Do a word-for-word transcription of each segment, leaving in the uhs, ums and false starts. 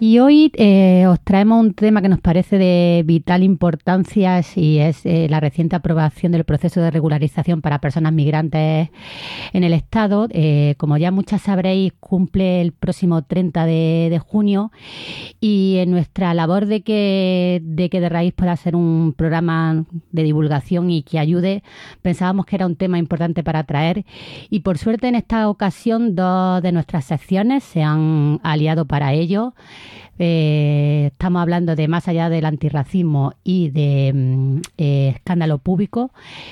Y hoy eh, os traemos un tema que nos parece de vital importancia y es eh, la reciente aprobación del proceso de regularización para personas migrantes en el Estado. Eh, como ya muchas sabréis, cumple el próximo treinta de junio y en nuestra labor de que, de que De Raíz pueda ser un programa de divulgación y que ayude, pensábamos que era un tema importante para traer y por suerte en esta ocasión dos de nuestras secciones se han aliado para ello. Eh, estamos hablando de Más allá del antirracismo y de eh, Escándalo Público,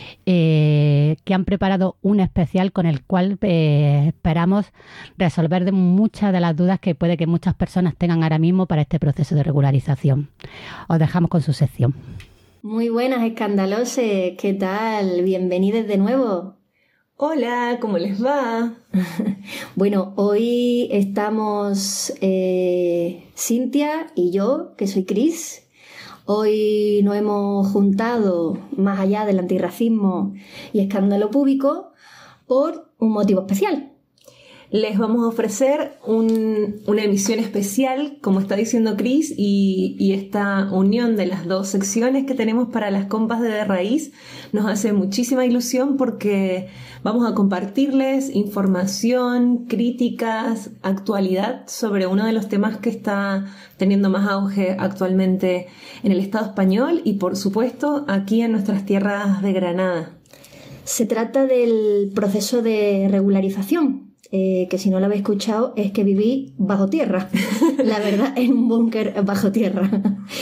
eh, que han preparado un especial con el cual eh, esperamos resolver de muchas de las dudas que puede que muchas personas tengan ahora mismo para este proceso de regularización. Os dejamos con su sección. Muy buenas, escandaloses, ¿qué tal? Bienvenidos de nuevo. Hola, ¿cómo les va? Bueno, hoy estamos eh, Cintia y yo, que soy Cris. Hoy nos hemos juntado Más allá del antirracismo y Escándalo Público por un motivo especial. Les vamos a ofrecer un, una emisión especial, como está diciendo Cris, y, y esta unión de las dos secciones que tenemos para las compas de De Raíz nos hace muchísima ilusión porque vamos a compartirles información, críticas, actualidad sobre uno de los temas que está teniendo más auge actualmente en el Estado español y, por supuesto, aquí en nuestras tierras de Granada. Se trata del proceso de regularización. Eh, que si no lo habéis escuchado es que viví bajo tierra, la verdad, en un búnker bajo tierra.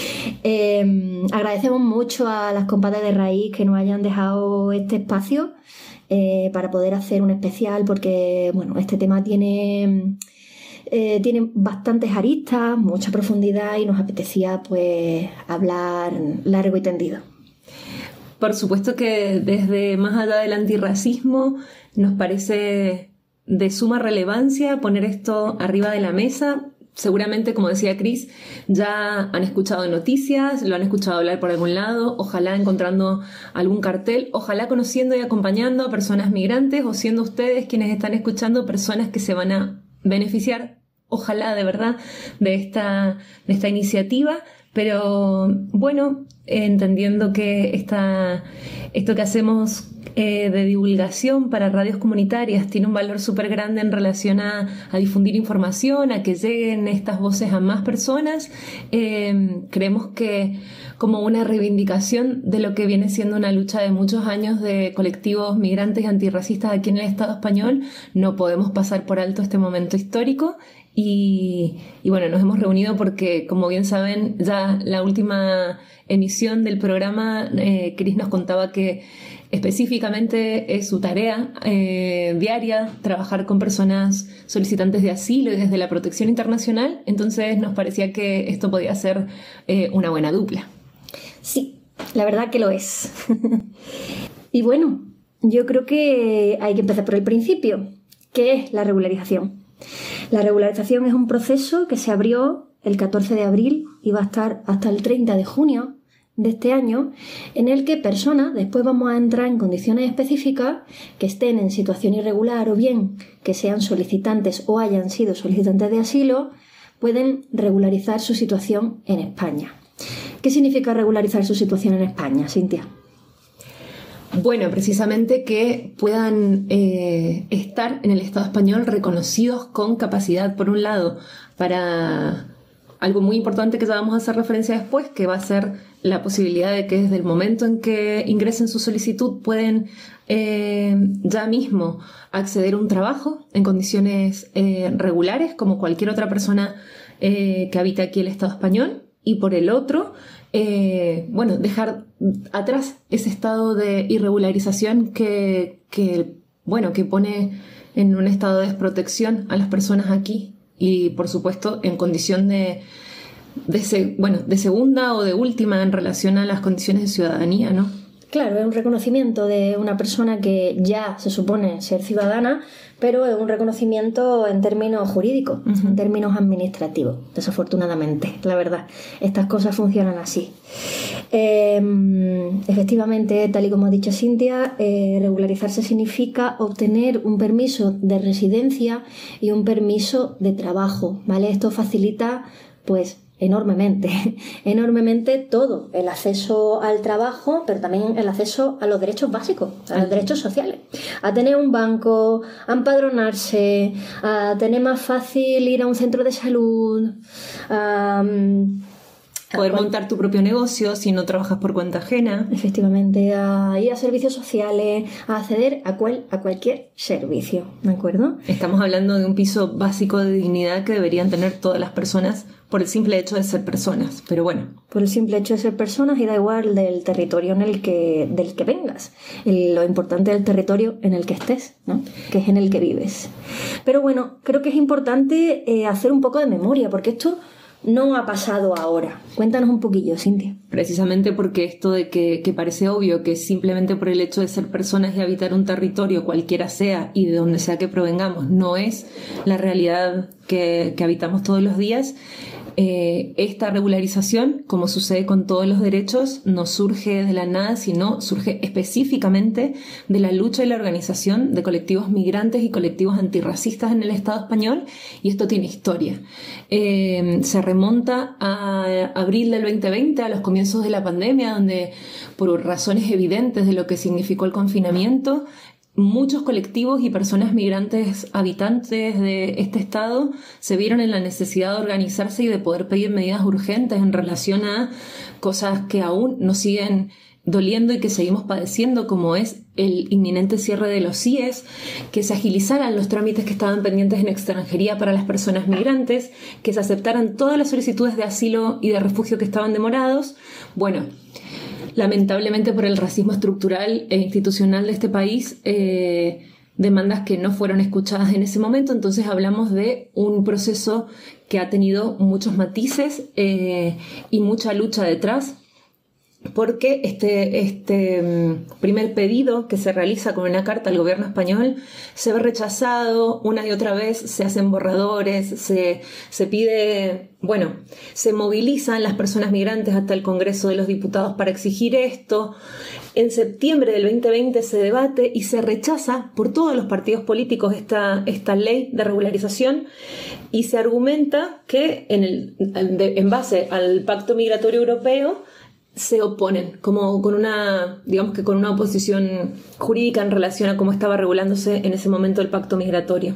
Eh, agradecemos mucho a las compadres de Raíz que nos hayan dejado este espacio eh, para poder hacer un especial porque bueno, este tema tiene, eh, tiene bastantes aristas, mucha profundidad y nos apetecía pues hablar largo y tendido. Por supuesto que desde Más allá del antirracismo nos parece de suma relevancia poner esto arriba de la mesa. Seguramente, como decía Cris, ya han escuchado noticias, lo han escuchado hablar por algún lado, ojalá encontrando algún cartel, ojalá conociendo y acompañando a personas migrantes o siendo ustedes quienes están escuchando personas que se van a beneficiar, ojalá de verdad, de esta, de esta iniciativa. Pero bueno, entendiendo que esta, esto que hacemos eh, de divulgación para radios comunitarias tiene un valor súper grande en relación a, a difundir información, a que lleguen estas voces a más personas, eh, creemos que como una reivindicación de lo que viene siendo una lucha de muchos años de colectivos migrantes y antirracistas aquí en el Estado español, no podemos pasar por alto este momento histórico. Y, y bueno, nos hemos reunido porque, como bien saben, ya la última emisión del programa, eh, Cris nos contaba que específicamente es su tarea eh, diaria trabajar con personas solicitantes de asilo y desde la protección internacional. Entonces nos parecía que esto podía ser eh, una buena dupla. Sí, la verdad que lo es. Y bueno, yo creo que hay que empezar por el principio. ¿Qué es la regularización? La regularización es un proceso que se abrió el catorce de abril y va a estar hasta el treinta de junio de este año, en el que personas, después vamos a entrar en condiciones específicas, que estén en situación irregular o bien que sean solicitantes o hayan sido solicitantes de asilo, pueden regularizar su situación en España. ¿Qué significa regularizar su situación en España, Cintia? Bueno, precisamente que puedan eh, estar en el Estado español reconocidos con capacidad, por un lado, para algo muy importante que ya vamos a hacer referencia después, que va a ser la posibilidad de que desde el momento en que ingresen su solicitud pueden eh, ya mismo acceder a un trabajo en condiciones eh, regulares, como cualquier otra persona eh, que habita aquí el Estado español, y por el otro, Eh, bueno, dejar atrás ese estado de irregularización que, que, bueno, que pone en un estado de desprotección a las personas aquí y, por supuesto, en condición de, de, se, bueno, de segunda o de última en relación a las condiciones de ciudadanía, ¿no? Claro, es un reconocimiento de una persona que ya se supone ser ciudadana, pero es un reconocimiento en términos jurídicos, uh-huh. en términos administrativos, desafortunadamente, la verdad. Estas cosas funcionan así. Eh, efectivamente, tal y como ha dicho Cintia, eh, regularizarse significa obtener un permiso de residencia y un permiso de trabajo, ¿vale? Esto facilita Pues enormemente, enormemente todo, el acceso al trabajo, pero también el acceso a los derechos básicos, a los derechos sociales, a tener un banco, a empadronarse, a tener más fácil ir a un centro de salud, a... Poder montar tu propio negocio si no trabajas por cuenta ajena. Efectivamente, a ir a servicios sociales, a acceder a, cual, a cualquier servicio, ¿de acuerdo? Estamos hablando de un piso básico de dignidad que deberían tener todas las personas por el simple hecho de ser personas, pero bueno. Por el simple hecho de ser personas y da igual del territorio en el que, del que vengas. El, lo importante del territorio en el que estés, ¿no? Que es en el que vives. Pero bueno, creo que es importante eh, hacer un poco de memoria, porque esto no ha pasado ahora. Cuéntanos un poquillo, Cintia. Precisamente porque esto de que, que parece obvio que simplemente por el hecho de ser personas y habitar un territorio cualquiera sea y de donde sea que provengamos no es la realidad que, que habitamos todos los días. Eh, esta regularización, como sucede con todos los derechos, no surge de la nada, sino surge específicamente de la lucha y la organización de colectivos migrantes y colectivos antirracistas en el Estado español, y esto tiene historia. Eh, se remonta a abril del veinte veinte, a los comienzos de la pandemia, donde por razones evidentes de lo que significó el confinamiento, muchos colectivos y personas migrantes habitantes de este estado se vieron en la necesidad de organizarse y de poder pedir medidas urgentes en relación a cosas que aún nos siguen doliendo y que seguimos padeciendo, como es el inminente cierre de los C I E S, que se agilizaran los trámites que estaban pendientes en extranjería para las personas migrantes, que se aceptaran todas las solicitudes de asilo y de refugio que estaban demorados. Bueno, lamentablemente por el racismo estructural e institucional de este país, eh, demandas que no fueron escuchadas en ese momento. Entonces hablamos de un proceso que ha tenido muchos matices eh, y mucha lucha detrás, porque este, este primer pedido que se realiza con una carta al gobierno español se ve rechazado una y otra vez, se hacen borradores, se, se pide, bueno, se movilizan las personas migrantes hasta el Congreso de los Diputados para exigir esto. En septiembre del veinte veinte se debate y se rechaza por todos los partidos políticos esta, esta ley de regularización, y se argumenta que en, el, de, en base al Pacto Migratorio Europeo se oponen, como con una, digamos que con una oposición jurídica en relación a cómo estaba regulándose en ese momento el pacto migratorio.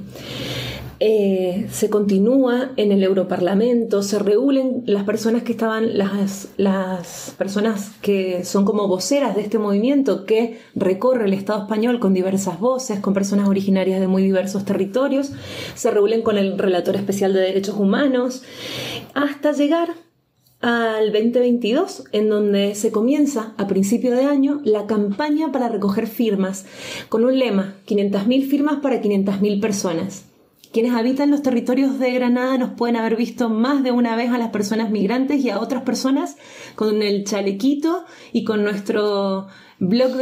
Eh, se continúa en el Europarlamento, se reúnen las personas que estaban, las, las personas que son como voceras de este movimiento que recorre el Estado español con diversas voces, con personas originarias de muy diversos territorios, se reúnen con el relator especial de derechos humanos, hasta llegar al veinte veintidós, en donde se comienza a principio de año la campaña para recoger firmas, con un lema: quinientas mil firmas para quinientas mil personas. Quienes habitan los territorios de Granada nos pueden haber visto más de una vez a las personas migrantes y a otras personas con el chalequito y con nuestro blog de